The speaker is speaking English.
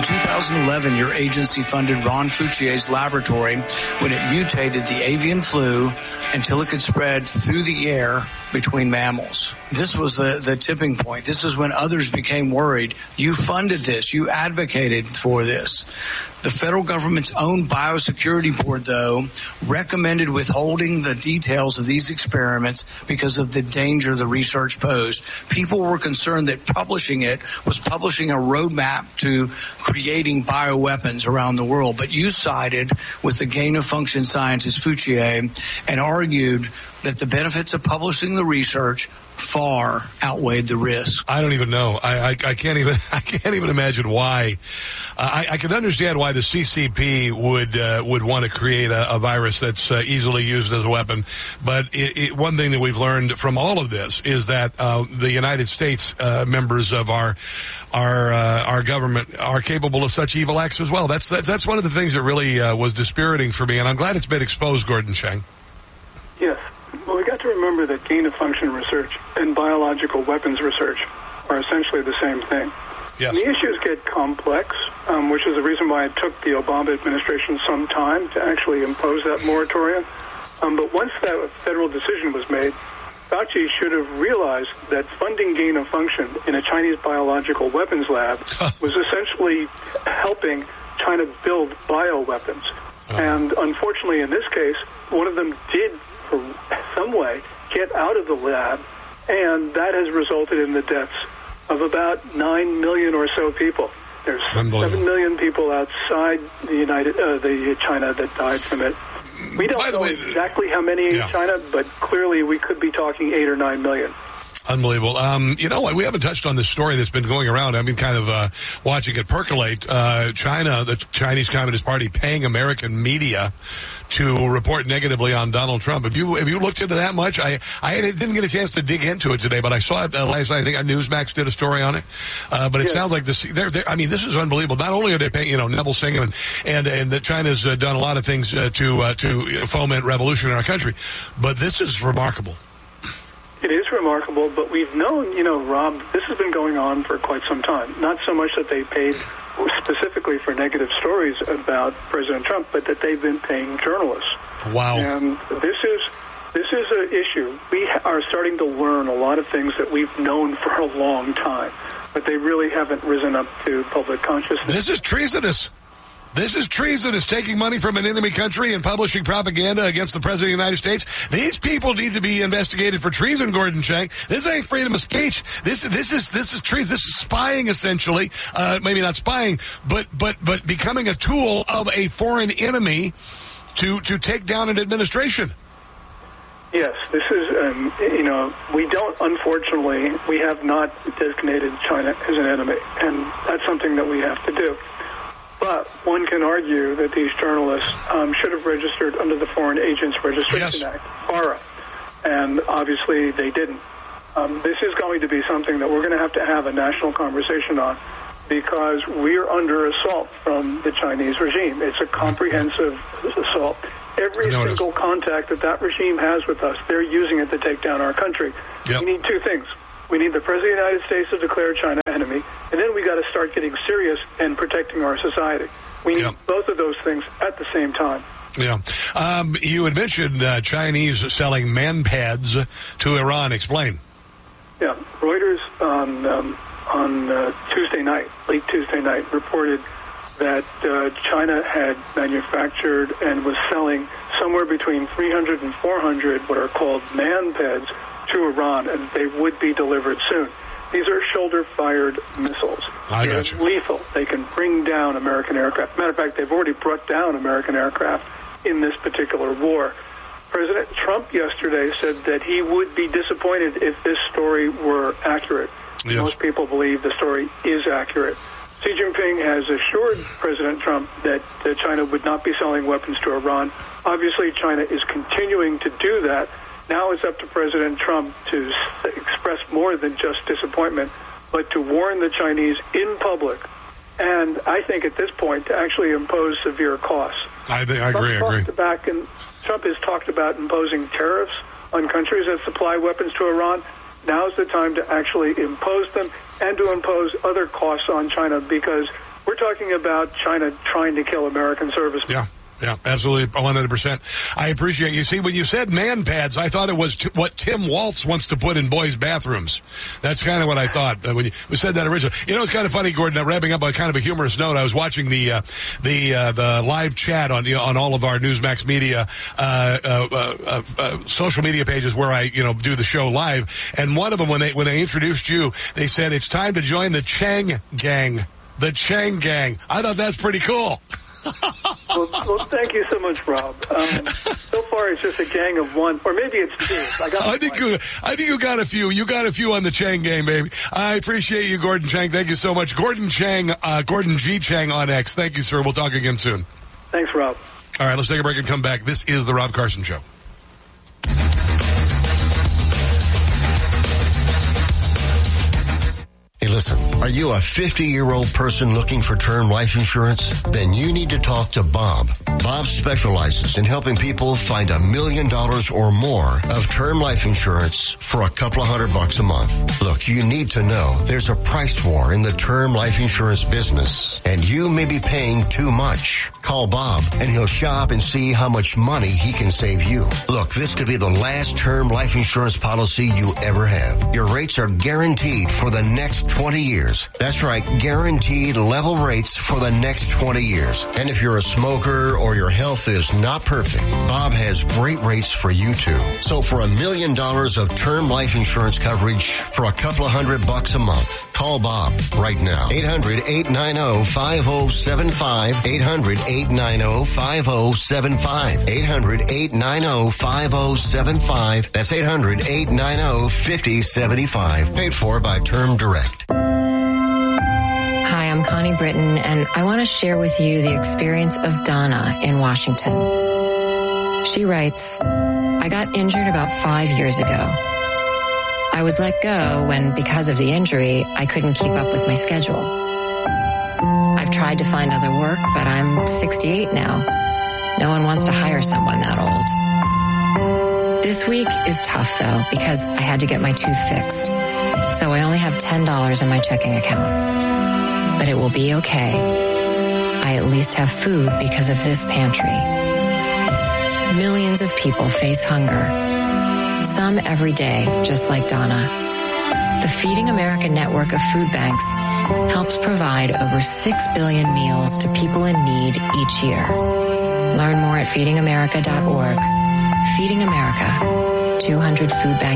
2011, your agency funded Ron Fauci's laboratory when it mutated the avian flu until it could spread through the air between mammals. This was the tipping point. This is when others became worried. You funded this. You advocated for this. The federal government's own biosecurity board, though, recommended withholding the details of these experiments because of the danger the research posed. People were concerned that publishing it was publishing a roadmap to creating bioweapons around the world. But you sided with the gain-of-function scientist Fauci and argued that the benefits of publishing the research far outweighed the risk. I don't even know. I can't even imagine why. I can understand why the CCP would want to create a virus that's easily used as a weapon. But one thing that we've learned from all of this is that the United States members of our government are capable of such evil acts as well. That's one of the things that really was dispiriting for me, and I'm glad it's been exposed, Gordon Chang. Yes. Well, we got to remember that gain-of-function research and biological weapons research are essentially the same thing. Yes. And the issues get complex, which is the reason why it took the Obama administration some time to actually impose that moratorium. But once that federal decision was made, Fauci should have realized that funding gain-of-function in a Chinese biological weapons lab was essentially helping China build bioweapons. And unfortunately, in this case, one of them did, for some way, get out of the lab, and that has resulted in the deaths of about 9 million or so people. There's 7 million people outside the China that died from it. We don't know exactly how many in China, but clearly we could be talking 8 or 9 million. Unbelievable. You know what? We haven't touched on this story that's been going around. I've been kind of watching it percolate. China, the Chinese Communist Party, paying American media to report negatively on Donald Trump. Have you looked into that much? I didn't get a chance to dig into it today, but I saw it last night. I think Newsmax did a story on it. But it sounds like this. I mean, this is unbelievable. Not only are they paying, Neville Singham and that China's done a lot of things to foment revolution in our country, but this is remarkable. It is remarkable, but we've known, Rob, this has been going on for quite some time. Not so much that they paid specifically for negative stories about President Trump, but that they've been paying journalists. Wow. And this is an issue. We are starting to learn a lot of things that we've known for a long time, but they really haven't risen up to public consciousness. This is treasonous. This is treasonous, taking money from an enemy country and publishing propaganda against the President of the United States. These people need to be investigated for treason, Gordon Chang. This ain't freedom of speech. This is treason. This is spying, essentially. Maybe not spying, but becoming a tool of a foreign enemy to take down an administration. Yes, this is, unfortunately, we have not designated China as an enemy, and that's something that we have to do. But one can argue that these journalists should have registered under the Foreign Agents Registration Act, FARA, and obviously they didn't. This is going to be something that we're going to have a national conversation on, because we're under assault from the Chinese regime. It's a comprehensive assault. Every single contact that regime has with us, they're using it to take down our country. Yep. We need two things. We need the President of the United States to declare China enemy, and then we got to start getting serious and protecting our society. We need both of those things at the same time. Yeah. You had mentioned Chinese selling man pads to Iran. Explain. Yeah. Reuters on Tuesday night, late Tuesday night, reported that China had manufactured and was selling somewhere between 300 and 400 what are called man pads to Iran, and they would be delivered soon. These are shoulder-fired missiles. They're lethal. They can bring down American aircraft. Matter of fact, they've already brought down American aircraft in this particular war. President Trump yesterday said that he would be disappointed if this story were accurate. Yes. Most people believe the story is accurate. Xi Jinping has assured President Trump that China would not be selling weapons to Iran. Obviously, China is continuing to do that. Now it's up to President Trump to express more than just disappointment, but to warn the Chinese in public, and I think at this point to actually impose severe costs. I agree. Trump has talked about imposing tariffs on countries that supply weapons to Iran. Now's the time to actually impose them and to impose other costs on China, because We're talking about China trying to kill American servicemen. Yeah, absolutely, 100%. I appreciate you. See, when you said man pads, I thought it was what Tim Waltz wants to put in boys' bathrooms. That's kind of what I thought when you said that originally. You know, it's kind of funny, Gordon. Wrapping up on kind of a humorous note, I was watching the live chat on all of our Newsmax Media social media pages where I do the show live, and one of them when they introduced you, they said it's time to join the Chang Gang. The Chang Gang. I thought that's pretty cool. Well, thank you so much, Rob. So far, it's just a gang of one, or maybe it's two. I think you got a few. You got a few on the Chang game, baby. I appreciate you, Gordon Chang. Thank you so much, Gordon Chang. Gordon G. Chang on X. Thank you, sir. We'll talk again soon. Thanks, Rob. All right, let's take a break and come back. This is the Rob Carson Show. Hey, listen, are you a 50-year-old person looking for term life insurance? Then you need to talk to Bob. Bob specializes in helping people find $1 million or more of term life insurance for a couple of $100 a month. Look, you need to know there's a price war in the term life insurance business, and you may be paying too much. Call Bob, and he'll shop and see how much money he can save you. Look, this could be the last term life insurance policy you ever have. Your rates are guaranteed for the next 20 years. That's right, guaranteed level rates for the next 20 years. And if you're a smoker or your health is not perfect, Bob has great rates for you too. So for $1 million of term life insurance coverage for a couple of $100 a month, call Bob right now. 800-890-5075. 800-890-5075. 800-890-5075. That's 800-890-5075. Paid for by Term Direct. Hi, I'm Connie Britton, and I want to share with you the experience of Donna in Washington. She writes, I got injured about 5 years ago. I was let go when, because of the injury, I couldn't keep up with my schedule. I've tried to find other work, but I'm 68 now. No one wants to hire someone that old. This week is tough, though, because I had to get my tooth fixed. So I only have $10 in my checking account. But it will be okay. I at least have food because of this pantry. Millions of people face hunger. Some every day, just like Donna. The Feeding America network of food banks helps provide over 6 billion meals to people in need each year. Learn more at feedingamerica.org. Feeding America, 200 food banks.